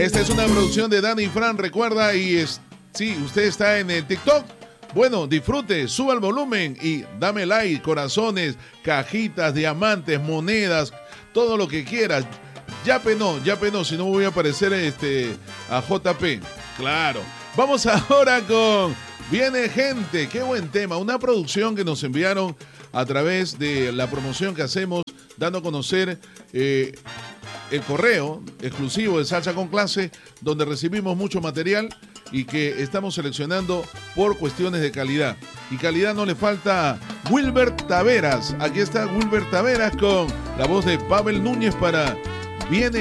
Esta es una producción de Dani Fran, recuerda, sí, usted está en el TikTok. Bueno, disfrute, suba el volumen y dame like, corazones, cajitas, diamantes, monedas, todo lo que quieras. Yape no, si no voy a aparecer a JP. Claro. Vamos ahora con Viene Gente, qué buen tema, una producción que nos enviaron a través de la promoción que hacemos, dando a conocer el correo exclusivo de Salsa con Clase, donde recibimos mucho material y que estamos seleccionando por cuestiones de calidad. Y calidad no le falta a Wilbert Taveras. Aquí está Wilbert Taveras con la voz de Pavel Núñez para Viene